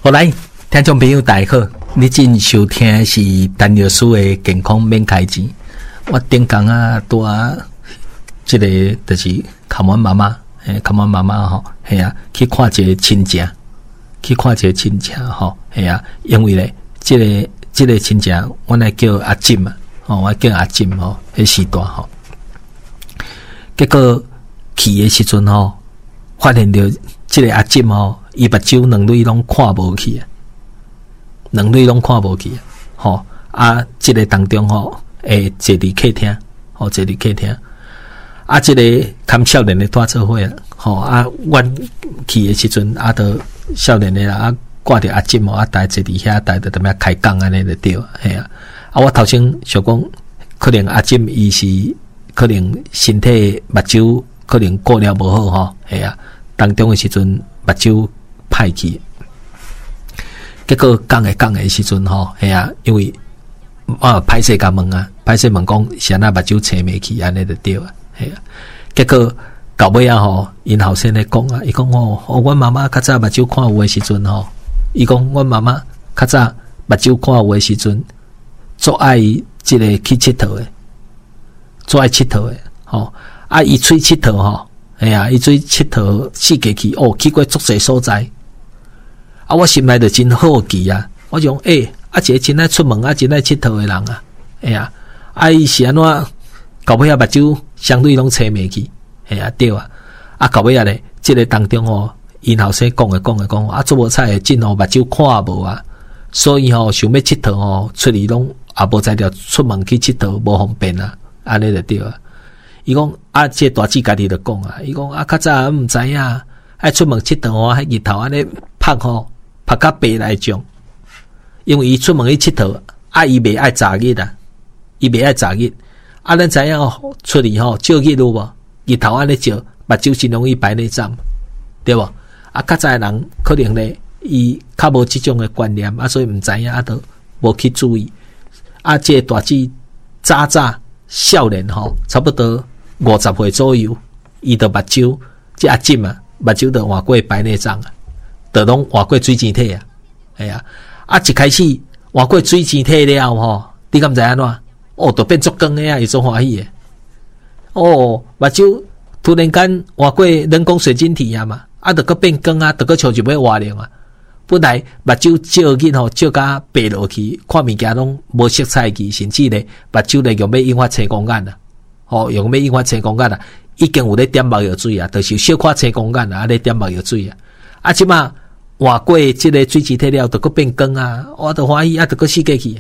好来，听众朋友大家好，你正收听的是陈律师的健康免开钱。我顶工啊，拄啊，这个就是看阮妈妈，看阮妈妈吼，系啊，去看一个亲戚，吼，系啊，因为咧，这个亲戚，我来叫阿金嘛，我叫阿金吼，迄时代吼，结果去的时阵吼，发现到这个阿金吼。伊目睭两蕊拢看无去啊，吼啊！即个当中吼，坐伫客厅，坐伫客厅。啊，即个看少年的带做伙啊，吼啊！阮去的时阵，啊，都少年的啦，啊，挂着阿金哦，啊，大家坐伫遐，大家踮遐开讲安尼就对啊，嘿啊！啊，我头先想讲，可能阿金伊是可能身体目睭可能顾了无好吼，嘿啊！当中的时阵目睭歹去，结果讲的时阵吼，系啊，因为歹势甲问啊，歹势问讲是安那目睭青未去，安尼就对啊，系啊。结果到尾啊吼，因后生咧讲啊，伊讲阮妈妈较早目睭看有诶时阵吼，伊讲阮妈妈较早目睭看有诶时阵，做爱即个去佚佗诶，吼啊，伊喙佚佗吼，系啊，伊喙佚佗四界去去过足侪所在。啊！我心内就真好奇啊！我讲一个真爱出门啊，真爱佚佗的人啊，伊是安怎到尾啊目睭相对拢青未去，对啊！啊到尾啊咧，即个当中吼，因后生讲啊，做无彩真目睭看无啊，所以想要佚佗出去拢也无才调出门去佚佗无方便啊，安尼就对啊！伊讲这大姊家己就讲啊，伊讲较早毋知影，爱出门佚佗迄日头安尼拍甲白来种，因为伊出门去佚佗，伊袂爱早日啊，咱知影出去照日有无？日头安尼照，目睭真容易白内障，对无？啊，较早人可能咧，伊较无即种诶观念，所以毋知影，都无去注意。这大姊早少年差不多50岁左右，伊就目睭，阿金啊，目睭就换过白内障啊。就拢换过水晶体啊，系啊！一开始换过水晶体了吼，你敢知安怎？就变足光的啊，伊足欢喜的。目睭突然间换过人工水晶体啊嘛，就搁变光啊，就搁像就要活亮啊。本来目睭照日照甲白落去，看物件拢无色彩去，甚至咧目睭咧用要引发青光眼啊，用要引发青光眼啊，已经有咧点目药水啊，就是小可青光眼啊，咧点目药水啊，即马。换过即个水晶体了，就搁变光啊！我就欢喜就搁死过去。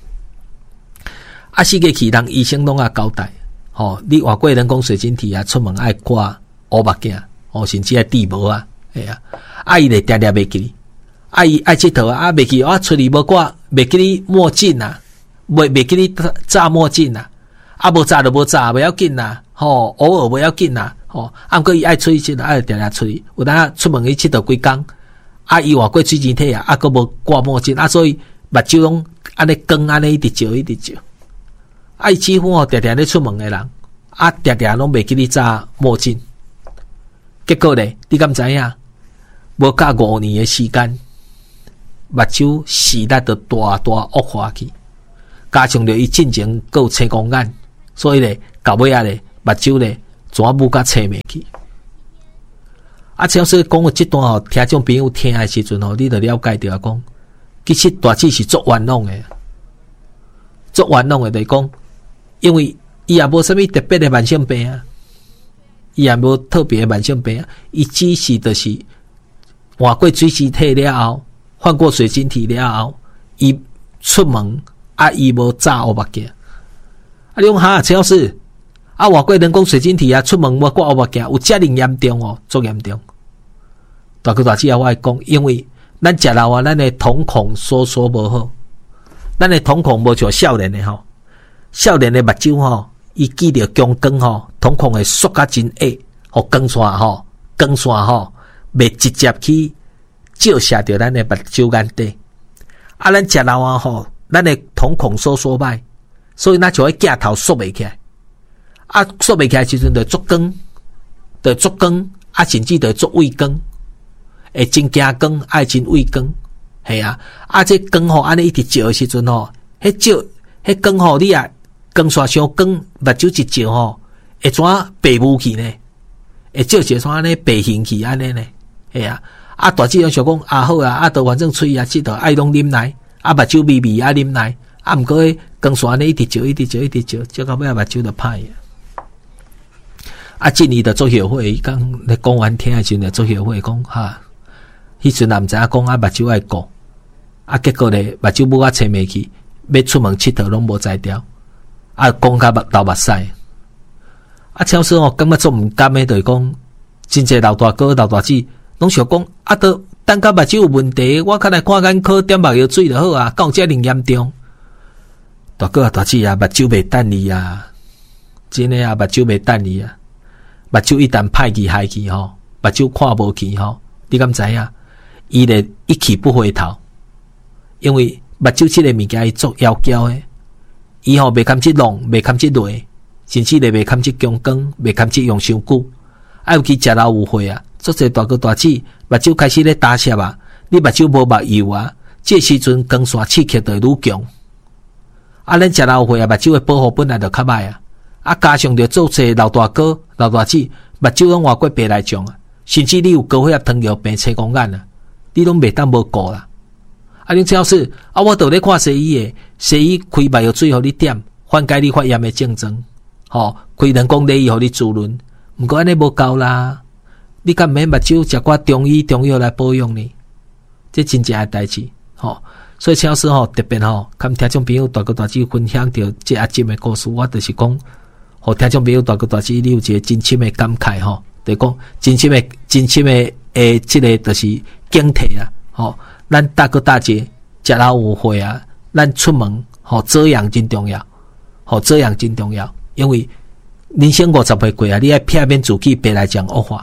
死过去，人医生拢交代，你换过人工水晶体出门爱挂乌目镜，甚至爱戴帽啊，伊咧定袂记，伊爱佚佗袂记，出去无挂，袂记你墨镜啊，袂记你扎墨镜啊，无扎就无扎，袂要紧啊，偶尔袂要紧啊，毋过伊爱出去，爱定出去，有当出门去佚佗几工。伊换过水晶体啊，佫无挂墨镜所以目睭拢安尼光安尼一直照。伊几乎常常咧出门诶人，常常拢袂记咧扎墨镜。结果咧，你敢知影？无到5年诶时间，目睭视力就大恶化去，加上着伊进前佫有青光眼，所以咧到尾咧目睭咧全部甲青未去。像说讲的这段听众朋友听的时阵你就了解到讲，其实大姊是足冤枉的，就是讲，因为伊也无啥物特别的慢性病啊，伊也无特别的慢性病啊，伊只是就是换过水晶体了后，换过水晶体了后，伊出门伊无扎乌目镜，你讲像是换过人工水晶体出门无挂乌目镜，有遮尔严重足严重。大姊我讲，因为咱食老咱的瞳孔收缩无好，咱的瞳孔无像少年的少年的目睭伊记着强光瞳孔会缩甲真矮，光线袂直接去照射着咱的目睭眼底。咱食老咱的瞳孔收缩歹，所以咱就会镜头缩袂起来。缩袂起来时阵就足光，甚至就足畏光，会真惊光，爱真畏光， 系啊，这光吼安尼一直照的时阵吼，迄照迄光吼你啊，光线伤光，目睭一照吼，会怎白雾去呢？会照一双安尼白形去安尼呢？系啊，大姊用想讲好啊，都反正喙啊，即头爱拢啉奶，目睭微微啉奶，毋过迄光线安尼一直照，一直照，一直照，照到尾目睭就歹啊。进伊就做协会，伊讲咧讲完听诶时阵做协会讲哈，迄阵也毋知影讲目睭爱顾，结果咧目睭母找袂去，要出门佚佗拢无才调，讲甲流目屎。超市感觉做毋甘诶，就是讲真侪老大哥、老大姊拢想讲都等甲目睭有问题，我较来看眼科点目药水就好啊，敢有遮尔严重？大哥大姊目睭袂等你啊，真诶目睭袂等你啊，目睭一旦歹去害去目睭看无去你敢知影？伊咧一去不回头，因为目睭即个物件伊做妖娇诶，伊袂堪即冷，袂堪即热。甚至咧袂堪即强光，袂堪即用伤久，尤其食老有岁啊，做者大哥大姊目睭开始咧打湿啊，你目睭无目油啊，这时阵光线刺激就愈强。咱食老有岁啊，目睭诶保护本来就较歹啊，加上着做者老大哥、老大姊目睭拢换过白内障啊，甚至你有高血压、糖尿病、青光眼啊，你拢袂当无顾啦。恁只要是我倒咧看西医诶，西医开目药水互你点，缓解你发炎诶症状。开人工内医互你滋润，毋过安尼无够啦！你敢免目睭食寡中药来保养呢？这真正诶代志，所以超市特别跟听众朋友大哥大姊分享到这阿金诶故事，我就是讲，互听众朋友大哥大姊你有一个真心诶感慨就是讲真心诶这个就是警惕啦，咱大哥大姐食老有岁啊，咱出门遮阳真重要，遮阳真重要。因为人生50岁过啊，你爱避免自己白内障恶化。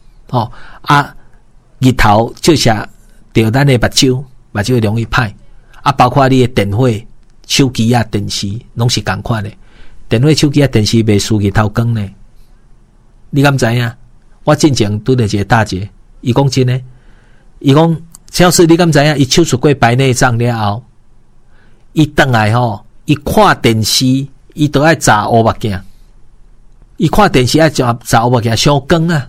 日头照射着咱的目睭会容易歹。包括你的电火、手机啊、电视，拢是同款的。电火、手机啊、电视袂输日头光呢。你敢知影？我之前拄着一个大姐，伊讲真的，伊讲，超市你敢知影？伊手术过白内障了后，伊倒来伊看电视。伊都爱查乌目镜，伊看电视爱查乌目镜，伤光啊！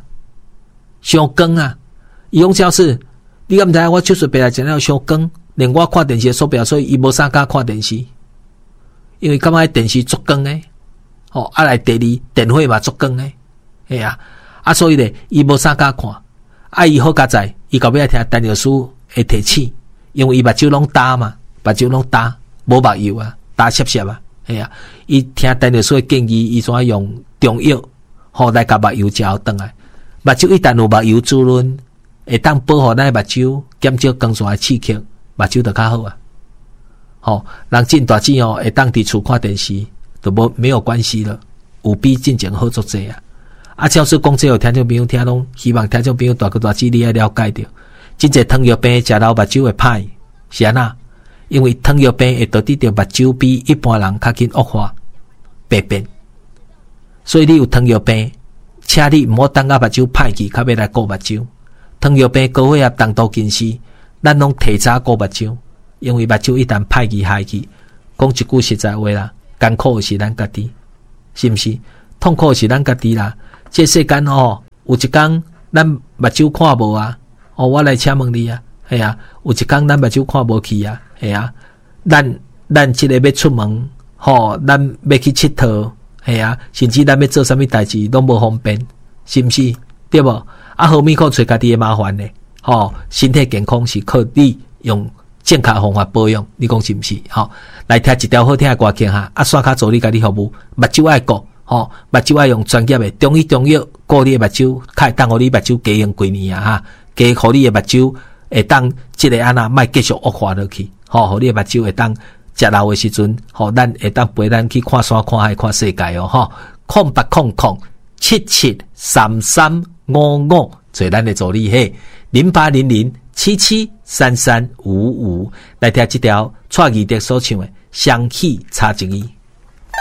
伊讲超市，你敢知影？我手术白内障了伤光，连我看电视手表，所以伊无啥敢看电视，因为感觉电视足光诶，来第二电火嘛足光诶，嘿啊，所以咧，伊无啥敢看，伊好佳在，伊到尾爱听陈药师会提醒，因为伊目睭拢焦嘛，无目油啊，焦涩涩啊。伊听陈药师的建议，伊怎用中药，来甲目油照转来。目睭一旦有目油滋润，会当保护咱目睭，减少光线的刺激，目睭就较好啊。人真大姊会当伫厝看电视，就没有关系了，有比进前好足济啊。超市讲这有听众朋友听拢，希望听众朋友大哥大姊你要了解到，真侪糖尿病食老目睭会歹，是安那？因为糖尿病会导致着目睭比一般人较紧恶化白变，所以你有糖尿病，请你毋好等到目睭歹去，才要来顾目睭。糖尿病、高血压、重度近视，咱拢提早顾目睭，因为目睭一旦歹去害去，讲一句实在话啦，艰苦的是咱家己，是毋是？痛苦的是咱家己啦。这世间有一天咱目睭看无啊，我来请问你啊，系啊，有一天咱目睭看无去啊。系啊，咱即个要出门，咱要去佚佗，系啊，甚至咱要做啥物代志拢无方便，是毋是？对无？后面靠找家己的麻烦呢？身体健康是靠你用正确方法保养，你讲是毋是？来听一条好听的歌曲哈，线卡助你家己服务，目睭爱顾，目睭爱用专业的中医中药顾你的目睭，较会当互你目睭加用几年啊加互你的目睭会当即个安那莫继续恶化落去。互你的目睭会当食老的时阵，咱会当陪咱去看山看海看世界哦0800773355做咱的助理嘿0800773355来听这条蔡宜德所唱的《双喜插一字》。